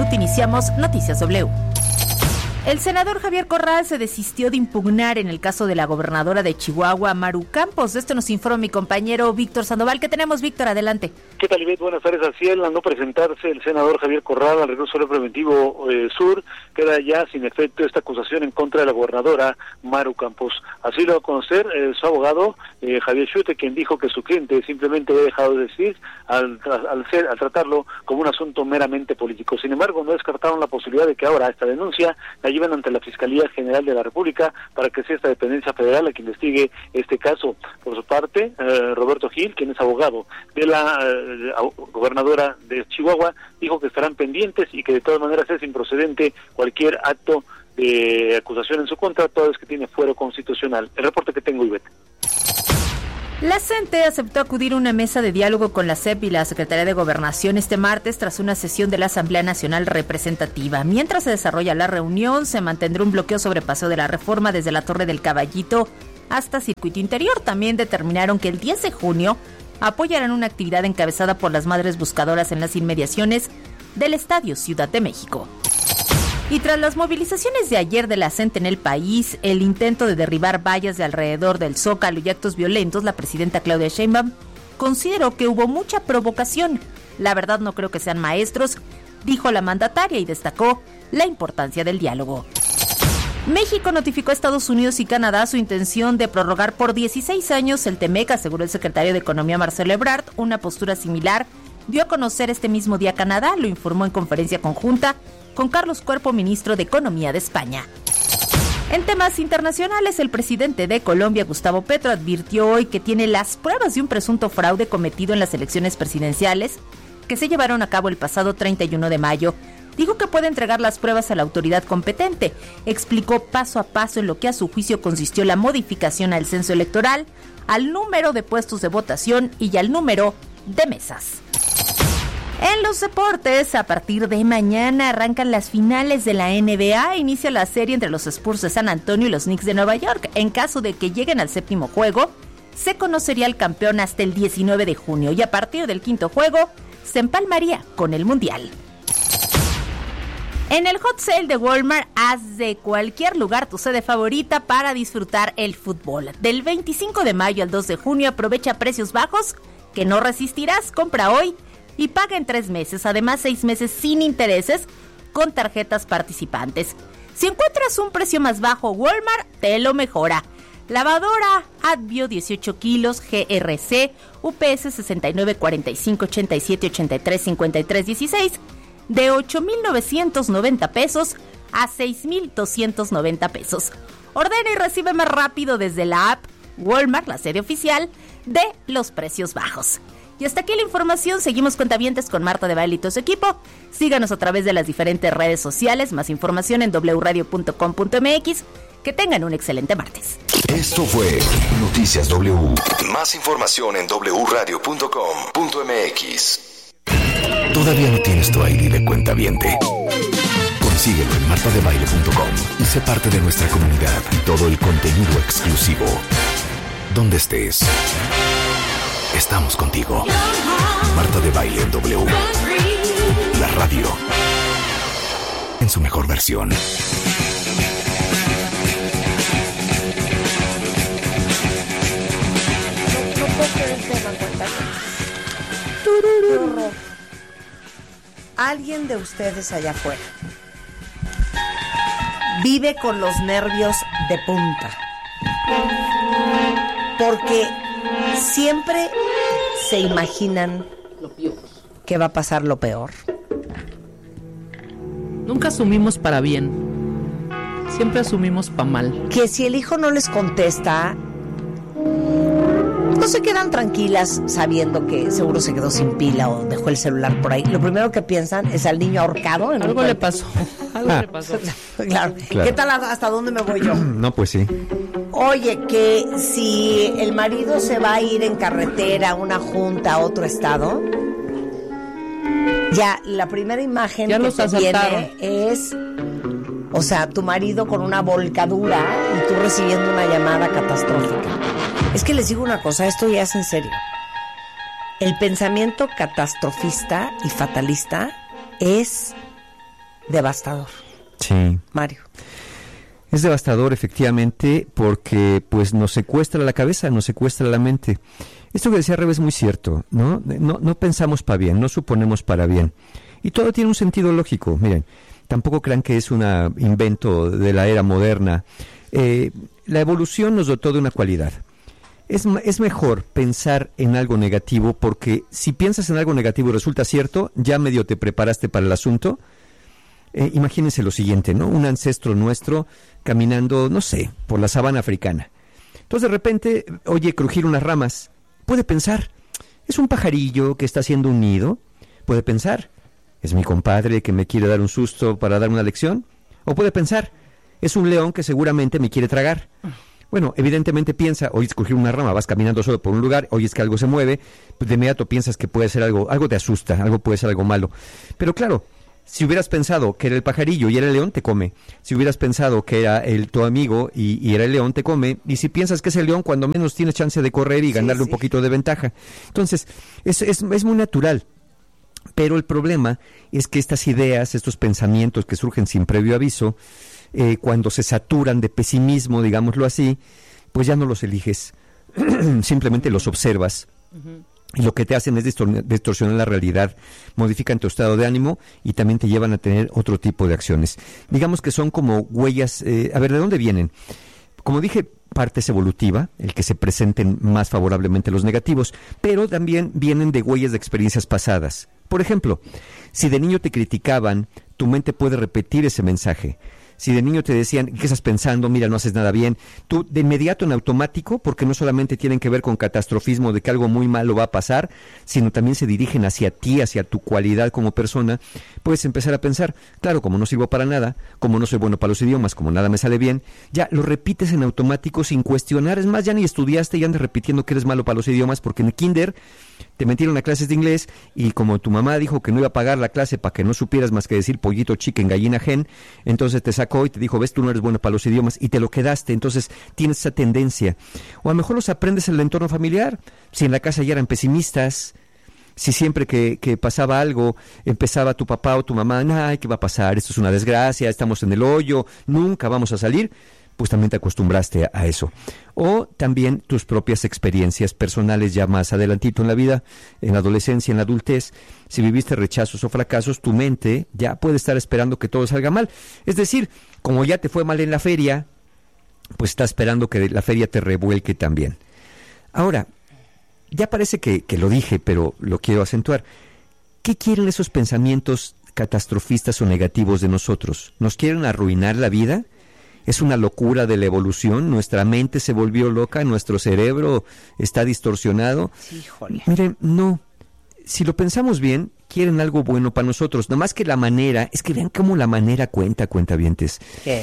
minuto iniciamos Noticias W. El senador Javier Corral se desistió de impugnar en el caso de la gobernadora de Chihuahua, Maru Campos. De esto nos informa mi compañero Víctor Sandoval. ¿Qué tenemos, Víctor? Adelante. ¿Qué tal, Ivette? Buenas tardes. Así es, al no presentarse el senador Javier Corral al recurso preventivo sur, queda ya sin efecto esta acusación en contra de la gobernadora Maru Campos. Así lo va a conocer su abogado Javier Schute, quien dijo que su cliente simplemente había dejado de decir al tratarlo como un asunto meramente político. Sin embargo, no descartaron la posibilidad de que ahora esta denuncia la lleven ante la Fiscalía General de la República para que sea esta dependencia federal la que investigue este caso. Por su parte, Roberto Gil, quien es abogado de la gobernadora de Chihuahua, dijo que estarán pendientes y que de todas maneras es improcedente cualquier acto de acusación en su contra, toda vez que tiene fuero constitucional. El reporte que tengo, Ivette. La CENTE aceptó acudir a una mesa de diálogo con la SEP y la Secretaría de Gobernación este martes tras una sesión de la Asamblea Nacional Representativa. Mientras se desarrolla la reunión, se mantendrá un bloqueo sobre Paseo de la Reforma desde la Torre del Caballito hasta Circuito Interior. También determinaron que el 10 de junio apoyarán una actividad encabezada por las Madres Buscadoras en las inmediaciones del Estadio Ciudad de México. Y tras las movilizaciones de ayer de la CENTE en el país, el intento de derribar vallas de alrededor del Zócalo y actos violentos, la presidenta Claudia Sheinbaum consideró que hubo mucha provocación. La verdad no creo que sean maestros, dijo la mandataria y destacó la importancia del diálogo. México notificó a Estados Unidos y Canadá su intención de prorrogar por 16 años el TEMEC, aseguró el secretario de Economía Marcelo Ebrard. Una postura similar dio a conocer este mismo día Canadá, lo informó en conferencia conjunta con Carlos Cuerpo, ministro de Economía de España. En temas internacionales, el presidente de Colombia, Gustavo Petro, advirtió hoy que tiene las pruebas de un presunto fraude cometido en las elecciones presidenciales que se llevaron a cabo el pasado 31 de mayo. Dijo que puede entregar las pruebas a la autoridad competente. Explicó paso a paso en lo que a su juicio consistió la modificación al censo electoral, al número de puestos de votación y al número de mesas. En los deportes, a partir de mañana arrancan las finales de la NBA. Inicia la serie entre los Spurs de San Antonio y los Knicks de Nueva York. En caso de que lleguen al séptimo juego, se conocería el campeón hasta el 19 de junio. Y a partir del quinto juego, se empalmaría con el Mundial. En el Hot Sale de Walmart, haz de cualquier lugar tu sede favorita para disfrutar el fútbol. Del 25 de mayo al 2 de junio, aprovecha precios bajos que no resistirás. Compra hoy y paga en 3 meses, además 6 meses sin intereses con tarjetas participantes. Si encuentras un precio más bajo, Walmart te lo mejora. Lavadora Advio 18 kilos GRC UPS 69 45 87 83 53 16 de 8,990 pesos a 6,290 pesos. Ordena y recibe más rápido desde la app Walmart, la serie oficial de los precios bajos. Y hasta aquí la información. Seguimos cuentavientes con Marta de Baile y todo su equipo. Síganos a través de las diferentes redes sociales. Más información en wradio.com.mx. Que tengan un excelente martes. Esto fue Noticias W. Más información en wradio.com.mx. ¿Todavía no tienes tu ID de cuentaviente? Consíguelo en martadebaile.com y sé parte de nuestra comunidad y todo el contenido exclusivo. Donde estés, estamos contigo. Marta de Baile en W. La radio en su mejor versión. No puedo creer el tema, cuéntame. Alguien de ustedes allá afuera vive con los nervios de punta. Porque siempre se imaginan que va a pasar lo peor. Nunca asumimos para bien. Siempre asumimos para mal. Que si el hijo no les contesta, no se quedan tranquilas sabiendo que seguro se quedó sin pila o dejó el celular por ahí. Lo primero que piensan es al niño ahorcado. Algo le pasó. Algo le pasó. Claro. ¿Qué tal? ¿Hasta dónde me voy yo? No, pues sí. Oye, que si el marido se va a ir en carretera a una junta a otro estado, ya la primera imagen ya que te viene es, o sea, tu marido con una volcadura y tú recibiendo una llamada catastrófica. Es que les digo una cosa, esto ya es en serio. El pensamiento catastrofista y fatalista es devastador. Sí. Mario. Es devastador, efectivamente, porque pues nos secuestra la cabeza, nos secuestra la mente. Esto que decía Rebe es muy cierto, ¿no? No pensamos para bien, no suponemos para bien. Y todo tiene un sentido lógico. Miren, tampoco crean que es un invento de la era moderna. La evolución nos dotó de una cualidad. Es mejor pensar en algo negativo, porque si piensas en algo negativo y resulta cierto, ya medio te preparaste para el asunto. Imagínense lo siguiente, ¿no? Un ancestro nuestro caminando, no sé, por la sabana africana. Entonces de repente oye crujir unas ramas. Puede pensar, es un pajarillo que está haciendo un nido. Puede pensar, es mi compadre que me quiere dar un susto para darme una lección. O puede pensar, es un león que seguramente me quiere tragar. Bueno, evidentemente piensa, oyes crujir una rama, vas caminando solo por un lugar, oyes que algo se mueve, pues de inmediato piensas que puede ser algo te asusta, algo puede ser algo malo. Pero claro, si hubieras pensado que era el pajarillo y era el león, te come. Si hubieras pensado que era tu amigo y era el león, te come. Y si piensas que es el león, cuando menos tienes chance de correr y ganarle un poquito de ventaja. Entonces, es muy natural. Pero el problema es que estas ideas, estos pensamientos que surgen sin previo aviso, cuando se saturan de pesimismo, digámoslo así, pues ya no los eliges. Simplemente los observas. Y lo que te hacen es distorsionar la realidad, modifican tu estado de ánimo y también te llevan a tener otro tipo de acciones. Digamos que son como huellas, ¿de dónde vienen? Como dije, parte es evolutiva, el que se presenten más favorablemente los negativos, pero también vienen de huellas de experiencias pasadas. Por ejemplo, si de niño te criticaban, tu mente puede repetir ese mensaje. Si de niño te decían, ¿qué estás pensando? Mira, no haces nada bien. Tú, de inmediato, en automático, porque no solamente tienen que ver con catastrofismo de que algo muy malo va a pasar, sino también se dirigen hacia ti, hacia tu cualidad como persona, puedes empezar a pensar, claro, como no sirvo para nada, como no soy bueno para los idiomas, como nada me sale bien, ya lo repites en automático sin cuestionar. Es más, ya ni estudiaste y andas repitiendo que eres malo para los idiomas, porque en el kinder te metieron a clases de inglés y como tu mamá dijo que no iba a pagar la clase para que no supieras más que decir pollito, chicken, gallina, gen, entonces te sacó y te dijo, ves, tú no eres bueno para los idiomas, y te lo quedaste. Entonces tienes esa tendencia. O a lo mejor los aprendes en el entorno familiar. Si en la casa ya eran pesimistas, si siempre que pasaba algo empezaba tu papá o tu mamá, ay, ¿qué va a pasar? Esto es una desgracia, estamos en el hoyo, nunca vamos a salir, pues también te acostumbraste a eso. O también tus propias experiencias personales ya más adelantito en la vida, en la adolescencia, en la adultez. Si viviste rechazos o fracasos, tu mente ya puede estar esperando que todo salga mal. Es decir, como ya te fue mal en la feria, pues está esperando que la feria te revuelque también. Ahora, ya parece que lo dije, pero lo quiero acentuar. ¿Qué quieren esos pensamientos catastrofistas o negativos de nosotros? ¿Nos quieren arruinar la vida? ¿Es una locura de la evolución? ¿Nuestra mente se volvió loca? ¿Nuestro cerebro está distorsionado? Sí, híjole. Miren, no. Si lo pensamos bien, quieren algo bueno para nosotros. Nada más que la manera, es que vean cómo la manera cuentavientes. ¿Qué?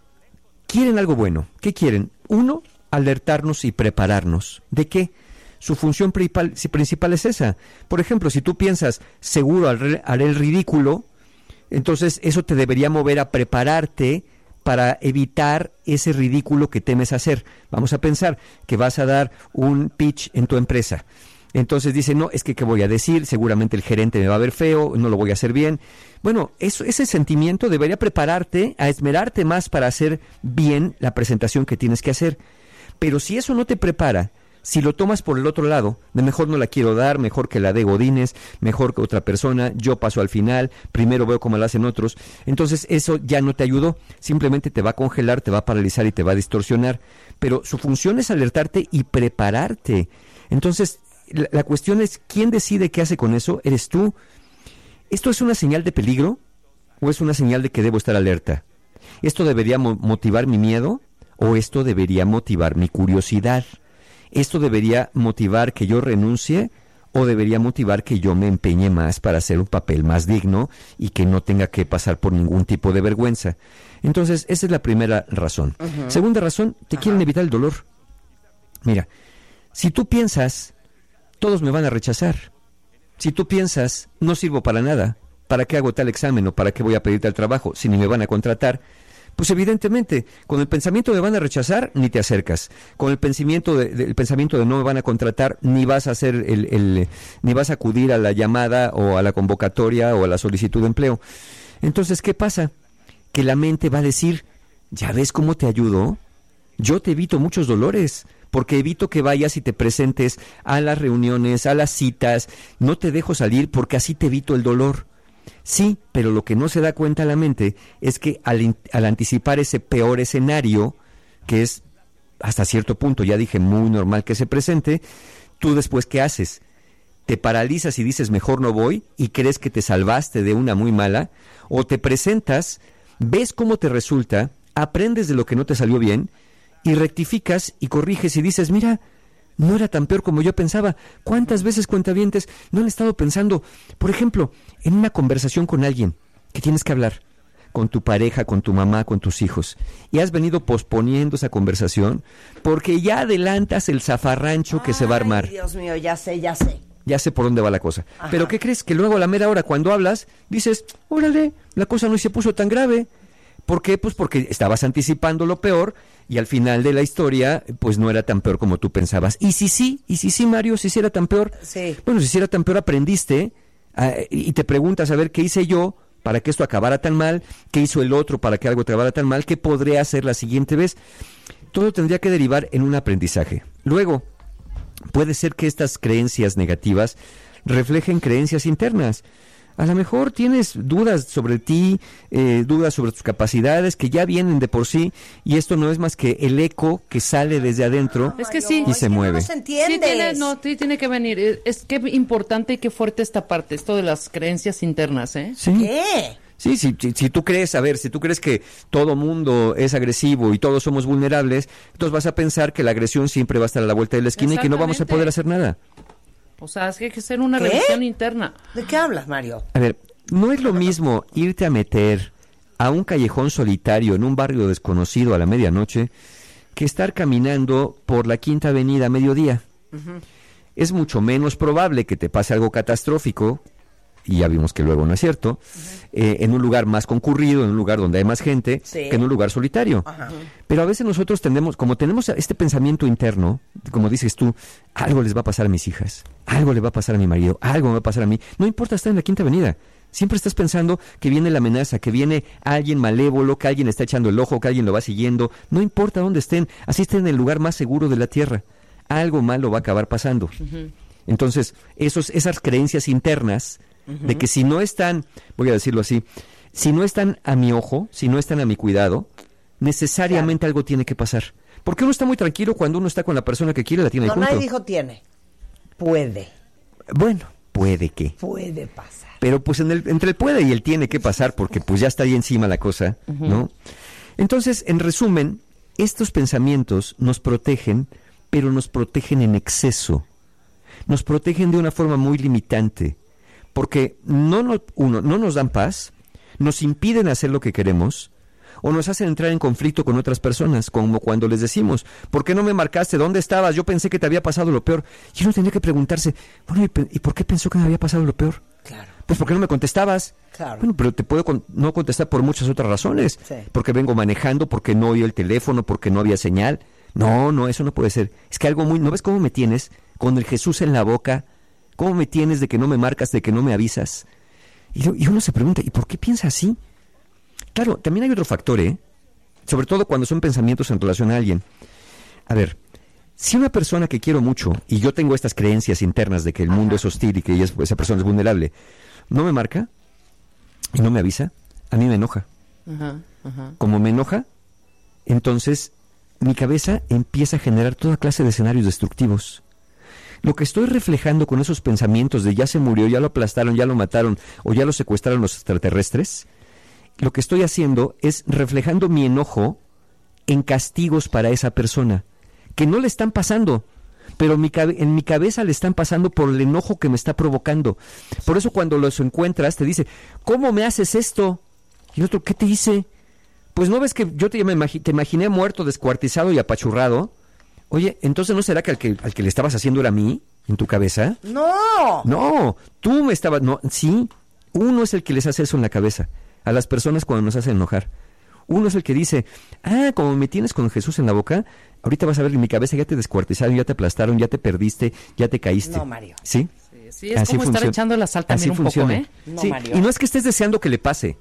Quieren algo bueno. ¿Qué quieren? Uno, alertarnos y prepararnos. ¿De qué? Su función principal es esa. Por ejemplo, si tú piensas, seguro haré el ridículo, entonces eso te debería mover a prepararte para evitar ese ridículo que temes hacer. Vamos a pensar que vas a dar un pitch en tu empresa. Entonces dice, no, es que ¿qué voy a decir? Seguramente el gerente me va a ver feo, no lo voy a hacer bien. Bueno, ese sentimiento debería prepararte a esmerarte más para hacer bien la presentación que tienes que hacer. Pero si eso no te prepara, si lo tomas por el otro lado, de mejor no la quiero dar, mejor que la dé Godínez, mejor que otra persona, yo paso al final, primero veo cómo lo hacen otros, entonces eso ya no te ayudó, simplemente te va a congelar, te va a paralizar y te va a distorsionar. Pero su función es alertarte y prepararte. Entonces, la cuestión es, ¿quién decide qué hace con eso? ¿Eres tú? ¿Esto es una señal de peligro o es una señal de que debo estar alerta? ¿Esto debería motivar mi miedo o esto debería motivar mi curiosidad? ¿Esto debería motivar que yo renuncie o debería motivar que yo me empeñe más para hacer un papel más digno y que no tenga que pasar por ningún tipo de vergüenza? Entonces, esa es la primera razón. Uh-huh. Segunda razón, te quieren evitar el dolor. Mira, si tú piensas, todos me van a rechazar. Si tú piensas, no sirvo para nada, ¿para qué hago tal examen o para qué voy a pedirte el trabajo si ni me van a contratar? Pues evidentemente, con el pensamiento de van a rechazar, ni te acercas. Con el pensamiento de no me van a contratar, ni vas a hacer ni vas a acudir a la llamada o a la convocatoria o a la solicitud de empleo. Entonces, ¿qué pasa? Que la mente va a decir, ¿ya ves cómo te ayudo? Yo te evito muchos dolores, porque evito que vayas y te presentes a las reuniones, a las citas, no te dejo salir porque así te evito el dolor. Sí, pero lo que no se da cuenta la mente es que al anticipar ese peor escenario, que es hasta cierto punto, ya dije, muy normal que se presente, tú después, ¿qué haces? Te paralizas y dices, mejor no voy, y crees que te salvaste de una muy mala, o te presentas, ves cómo te resulta, aprendes de lo que no te salió bien, y rectificas y corriges y dices, mira, no era tan peor como yo pensaba. ¿Cuántas veces, cuentavientes, no han estado pensando, por ejemplo, en una conversación con alguien que tienes que hablar, con tu pareja, con tu mamá, con tus hijos, y has venido posponiendo esa conversación porque ya adelantas el zafarrancho que se va a armar? Dios mío, ya sé. Ya sé por dónde va la cosa. Ajá. Pero ¿qué crees? Que luego a la mera hora, cuando hablas, dices, órale, la cosa no se puso tan grave. ¿Por qué? Pues porque estabas anticipando lo peor y al final de la historia, pues no era tan peor como tú pensabas. Y si sí, Mario, si sí era tan peor. Sí. Bueno, si sí era tan peor, aprendiste y te preguntas, a ver, ¿qué hice yo para que esto acabara tan mal? ¿Qué hizo el otro para que algo acabara tan mal? ¿Qué podré hacer la siguiente vez? Todo tendría que derivar en un aprendizaje. Luego, puede ser que estas creencias negativas reflejen creencias internas. A lo mejor tienes dudas sobre ti, dudas sobre tus capacidades que ya vienen de por sí, y esto no es más que el eco que sale desde adentro Es que sí. y se mueve. No nos entiendes. Sí, tiene que venir. Es que importante y qué fuerte esta parte, esto de las creencias internas, ¿eh? Sí. ¿Qué? Sí, si tú crees, si tú crees que todo mundo es agresivo y todos somos vulnerables, entonces vas a pensar que la agresión siempre va a estar a la vuelta de la esquina y que no vamos a poder hacer nada. O sea, es que hay que hacer una ¿Qué? revisión interna. ¿De qué hablas, Mario? A ver, no es lo mismo irte a meter a un callejón solitario en un barrio desconocido a la medianoche que estar caminando por la Quinta Avenida a mediodía. Uh-huh. Es mucho menos probable que te pase algo catastrófico, y ya vimos que luego no es cierto, uh-huh, en un lugar más concurrido, en un lugar donde hay más gente, sí, que en un lugar solitario. Uh-huh. Pero a veces nosotros tenemos este pensamiento interno, como dices tú, algo les va a pasar a mis hijas, algo le va a pasar a mi marido, algo me va a pasar a mí. No importa estar en la Quinta Avenida. Siempre estás pensando que viene la amenaza, que viene alguien malévolo, que alguien está echando el ojo, que alguien lo va siguiendo. No importa dónde estén, así estén en el lugar más seguro de la tierra. Algo malo va a acabar pasando. Uh-huh. Entonces, esas creencias internas, uh-huh, de que si no están, voy a decirlo así, si no están a mi ojo, si no están a mi cuidado, necesariamente algo tiene que pasar. Porque uno está muy tranquilo cuando uno está con la persona que quiere, la tiene ahí junto. No, nadie dijo tiene. Puede. Bueno, puede que. Puede pasar. Pero pues entre el puede y el tiene que pasar, porque pues ya está ahí encima la cosa, uh-huh, ¿no? Entonces, en resumen, estos pensamientos nos protegen, pero nos protegen en exceso. Nos protegen de una forma muy limitante, porque no nos dan paz, nos impiden hacer lo que queremos, o nos hacen entrar en conflicto con otras personas, como cuando les decimos, ¿por qué no me marcaste? ¿Dónde estabas? Yo pensé que te había pasado lo peor. Y uno tenía que preguntarse, bueno, ¿y por qué pensó que me había pasado lo peor? Claro. Pues ¿por qué no me contestabas? Claro. Bueno, pero te puedo no contestar por muchas otras razones. Sí. Porque vengo manejando, porque no oí el teléfono, porque no había señal. No, eso no puede ser. Es que algo ¿no ves cómo me tienes? Con el Jesús en la boca. ¿Cómo me tienes de que no me marcas, de que no me avisas? Y uno se pregunta, ¿y por qué piensa así? Claro, también hay otro factor, sobre todo cuando son pensamientos en relación a alguien. A ver, si una persona que quiero mucho, y yo tengo estas creencias internas de que el mundo es hostil y que esa persona es vulnerable, no me marca y no me avisa, a mí me enoja. Ajá, ajá. Como me enoja, entonces mi cabeza empieza a generar toda clase de escenarios destructivos. Lo que estoy reflejando con esos pensamientos de ya se murió, ya lo aplastaron, ya lo mataron o ya lo secuestraron los extraterrestres, lo que estoy haciendo es reflejando mi enojo en castigos para esa persona, que no le están pasando, pero en mi cabeza le están pasando por el enojo que me está provocando. Por eso cuando los encuentras te dice, ¿cómo me haces esto? Y el otro, ¿qué te hice? Pues no ves que yo te imaginé muerto, descuartizado y apachurrado. Oye, entonces ¿no será que al que le estabas haciendo era a mí, en tu cabeza? No, tú me estabas... No, sí, uno es el que les hace eso en la cabeza a las personas cuando nos hacen enojar. Uno es el que dice, como me tienes con Jesús en la boca, ahorita vas a ver en mi cabeza ya te descuartizaron, ya te aplastaron, ya te perdiste, ya te caíste. No, Mario. ¿Sí? Sí, es así como estar echando la sal también un funciona. poco, No, sí, Mario. y no es que estés deseando que le pase,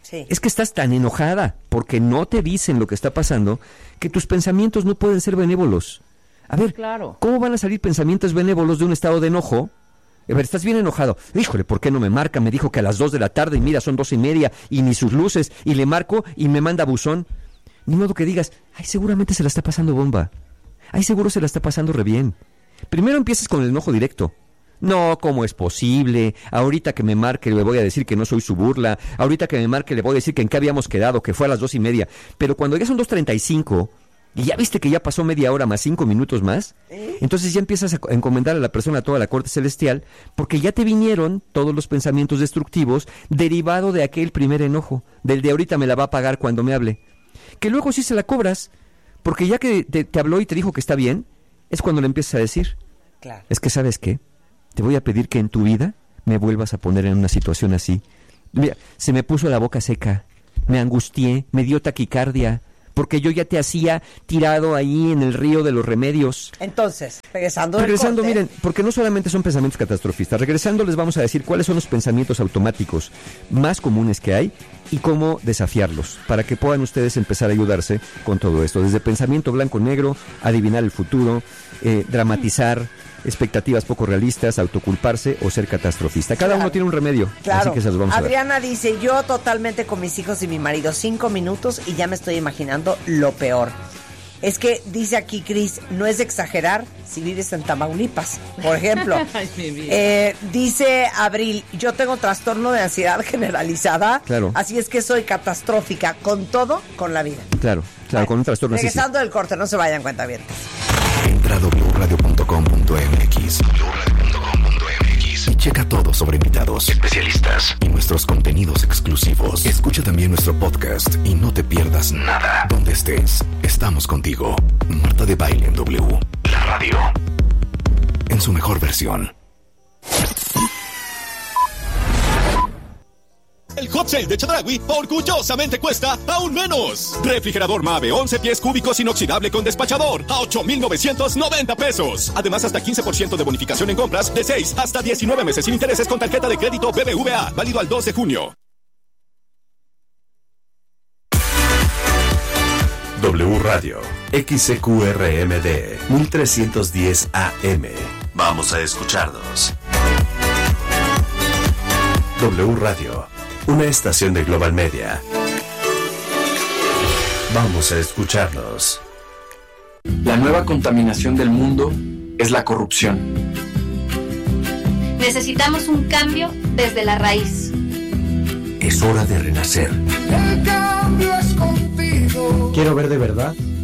Sí. Es que estás tan enojada porque no te dicen lo que está pasando que tus pensamientos no pueden ser benévolos. A ver, Claro. ¿cómo van a salir pensamientos benévolos de un estado de enojo? A ver, estás bien enojado. Híjole, ¿por qué no me marca? Me dijo que a las 2 de la tarde y mira, son 2:30 y ni sus luces. Y le marco y me manda buzón. Ni modo que digas, ay, seguramente se la está pasando bomba. Ay, seguro se la está pasando re bien. Primero empiezas con el enojo directo. No, ¿cómo es posible? Ahorita que me marque le voy a decir que no soy su burla. Ahorita que me marque le voy a decir que en qué habíamos quedado, que fue a las 2:30. Pero cuando ya son 2:35 y ya viste que ya pasó media hora más 5 minutos más, entonces ya empiezas a encomendar a la persona toda la corte celestial, porque ya te vinieron todos los pensamientos destructivos derivado de aquel primer enojo, del de ahorita me la va a pagar cuando me hable. Que luego sí se la cobras, porque ya que te habló y te dijo que está bien, es cuando le empiezas a decir, Claro. es que ¿sabes qué? Te voy a pedir que en tu vida me vuelvas a poner en una situación así. Mira, se me puso la boca seca, me angustié, me dio taquicardia, porque yo ya te hacía tirado ahí en el río de los remedios. Entonces, regresando del Regresando, corte, miren, porque no solamente son pensamientos catastrofistas, regresando les vamos a decir cuáles son los pensamientos automáticos más comunes que hay y cómo desafiarlos, para que puedan ustedes empezar a ayudarse con todo esto, desde pensamiento blanco-negro, adivinar el futuro, dramatizar, expectativas poco realistas, autoculparse o ser catastrofista. Cada uno tiene un remedio, claro. así que se los vamos a dar. Adriana dice, yo totalmente con mis hijos y mi marido, 5 minutos y ya me estoy imaginando lo peor. Es que, dice aquí Cris, no es de exagerar si vives en Tamaulipas, por ejemplo. Ay, mi vida. Dice Abril, yo tengo trastorno de ansiedad generalizada, Claro. así es que soy catastrófica con todo, con la vida. Claro, claro, con un trastorno así. Sí. Regresando del corte, no se vayan, cuentavientes. Entra a wradio.com.mx y checa todo sobre invitados, especialistas y nuestros contenidos exclusivos. Escucha también nuestro podcast y no te pierdas nada. Donde estés, estamos contigo. Marta de Baile en W, la radio, en su mejor versión. El hot sale de Chedraui orgullosamente cuesta aún menos. Refrigerador Mave 11 pies cúbicos inoxidable con despachador a 8,990 pesos. Además, hasta 15% de bonificación en compras de 6 hasta 19 meses sin intereses con tarjeta de crédito BBVA. Válido al 2 de junio. W Radio, XCQRMD, 1310 AM. Vamos a escucharnos. W Radio, una estación de Global Media. Vamos a escucharnos. La nueva contaminación del mundo es la corrupción. Necesitamos un cambio desde la raíz. Es hora de renacer. El cambio es contigo. Quiero ver de verdad